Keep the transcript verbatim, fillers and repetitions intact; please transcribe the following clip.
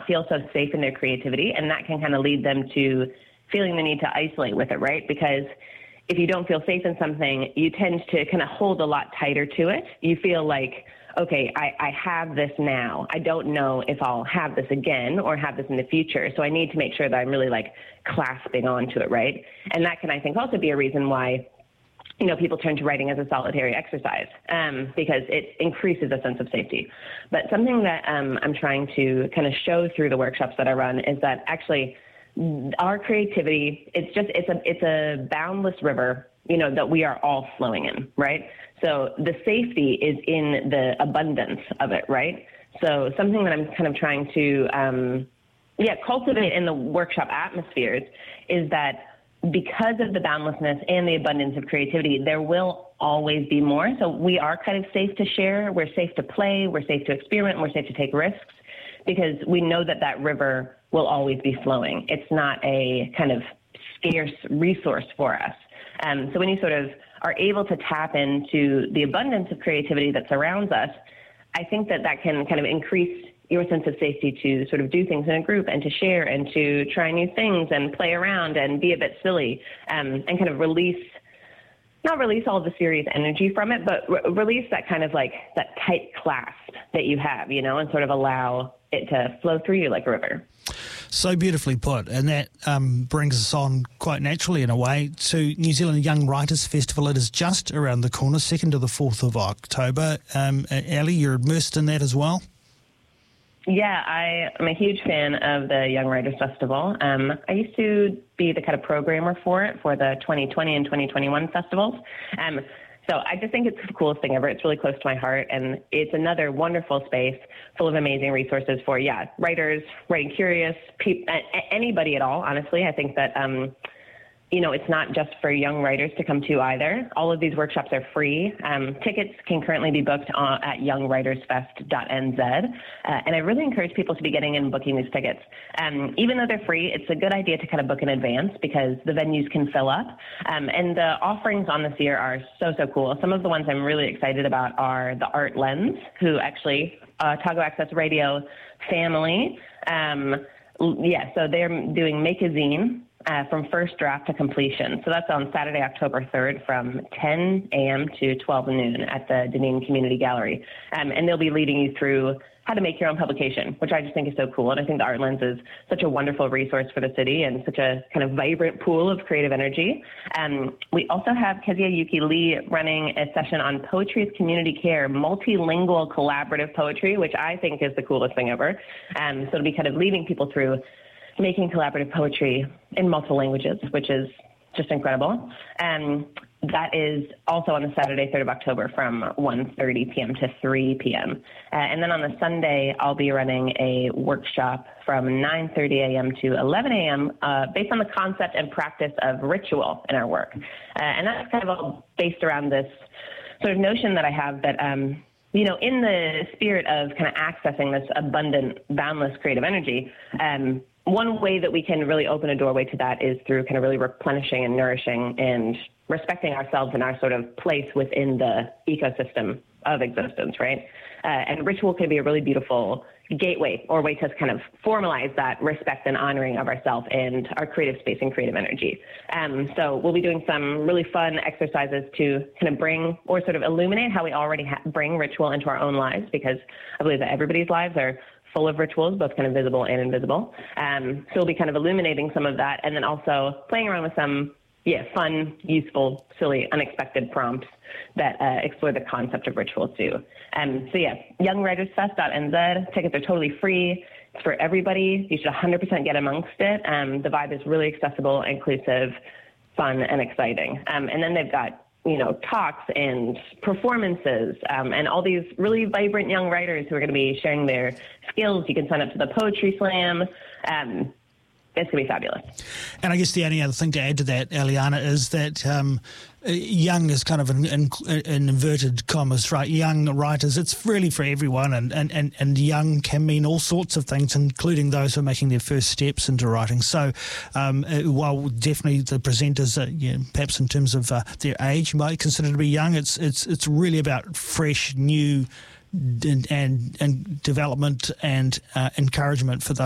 feel so safe in their creativity, and that can kind of lead them to feeling the need to isolate with it, right? Because if you don't feel safe in something, you tend to kind of hold a lot tighter to it. You feel like, okay, I, I have this now. I don't know if I'll have this again or have this in the future. So I need to make sure that I'm really like clasping onto it, right? And that can, I think, also be a reason why, you know, people turn to writing as a solitary exercise, um, because it increases a sense of safety. But something that um, I'm trying to kind of show through the workshops that I run is that actually our creativity, it's just, it's a, it's a boundless river, you know, that we are all flowing in, right? So the safety is in the abundance of it, right? So something that I'm kind of trying to, um, yeah, cultivate in the workshop atmospheres is that because of the boundlessness and the abundance of creativity, there will always be more. So we are kind of safe to share. We're safe to play. We're safe to experiment. We're safe to take risks because we know that that river will always be flowing. It's not a kind of scarce resource for us. Um, so when you sort of are able to tap into the abundance of creativity that surrounds us, I think that that can kind of increase your sense of safety to sort of do things in a group and to share and to try new things and play around and be a bit silly, um, and kind of release, not release all the serious energy from it, but re- release that kind of like that tight clasp that you have, you know, and sort of allow it to flow through you like a river. So beautifully put, and that um, brings us on quite naturally in a way to New Zealand Young Writers Festival. It is just around the corner, second to the fourth of October. Um, Ali, you're immersed in that as well? Yeah, I am a huge fan of the Young Writers Festival. Um, I used to be the kind of programmer for it for the twenty twenty and twenty twenty-one festivals. Um, so I just think it's the coolest thing ever. It's really close to my heart, and it's another wonderful space full of amazing resources for, yeah, writers, writing curious, pe- anybody at all, honestly. I think that, um, you know, it's not just for young writers to come to either. All of these workshops are free. Um, tickets can currently be booked on, at young writers fest dot n z. Uh, and I really encourage people to be getting in and booking these tickets. Um, even though they're free, it's a good idea to kind of book in advance because the venues can fill up. Um, and the offerings on this year are so, so cool. Some of the ones I'm really excited about are the Art Lens, who actually, uh, Otago Access Radio family. Um, yeah, so they're doing Make a Zine. Uh, from first draft to completion. So that's on Saturday, October third from ten a.m. to twelve noon at the Dunedin Community Gallery. Um, and they'll be leading you through how to make your own publication, which I just think is so cool. And I think the Art Lens is such a wonderful resource for the city and such a kind of vibrant pool of creative energy. Um, we also have Kezia Yuki Lee running a session on Poetry as Community Care, multilingual collaborative poetry, which I think is the coolest thing ever. Um, so it'll be kind of leading people through making collaborative poetry in multiple languages, which is just incredible. Um, that is also on the Saturday, third of October from one thirty p.m. to three p.m. Uh, and then on the Sunday, I'll be running a workshop from nine thirty a.m. to eleven a.m. Uh, based on the concept and practice of ritual in our work. Uh, and that's kind of all based around this sort of notion that I have that, um, you know, in the spirit of kind of accessing this abundant, boundless creative energy, um, one way that we can really open a doorway to that is through kind of really replenishing and nourishing and respecting ourselves and our sort of place within the ecosystem of existence, right? Uh, and ritual can be a really beautiful gateway or way to kind of formalize that respect and honoring of ourselves and our creative space and creative energy. Um, so we'll be doing some really fun exercises to kind of bring or sort of illuminate how we already ha- bring ritual into our own lives, because I believe that everybody's lives are full of rituals, both kind of visible and invisible. Um, so we'll be kind of illuminating some of that and then also playing around with some, yeah, fun, useful, silly, unexpected prompts that uh, explore the concept of ritual too. Um, so yeah, young writers fest dot n z. Tickets are totally free. It's for everybody. You should one hundred percent get amongst it. Um, the vibe is really accessible, inclusive, fun, and exciting. Um, and then they've got, you know, talks and performances um, and all these really vibrant young writers who are going to be sharing their skills. You can sign up to the Poetry Slam. Um, it's going to be fabulous. And I guess the only other thing to add to that, Eliana, is that um, young is kind of in, in, in inverted commas, right? Young writers, it's really for everyone, and, and, and, and young can mean all sorts of things, including those who are making their first steps into writing. So um, while definitely the presenters, are, you know, perhaps in terms of uh, their age, you might consider to be young, it's it's it's really about fresh, new and, and, and development and uh, encouragement for those